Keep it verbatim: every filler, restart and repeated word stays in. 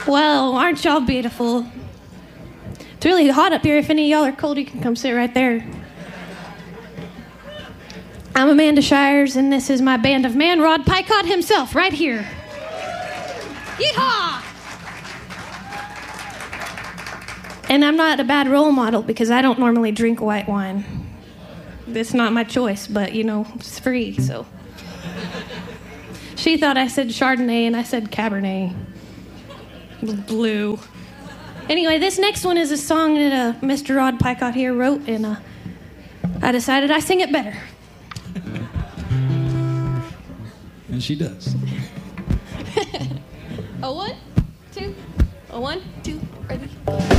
Well, aren't y'all beautiful? It's really hot up here. If any of y'all are cold, you can come sit right there. I'm Amanda Shires, and this is my band of man, Rod Picott himself, right here. Yeehaw! And I'm not a bad role model because I don't normally drink white wine. It's not my choice, but, you know, it's free, so. She thought I said Chardonnay, and I said Cabernet. Blue. Anyway, this next one is a song that uh, Mister Rod Picott here wrote, and uh, I decided I sing it better. And she does. A one, two, a one, two, ready?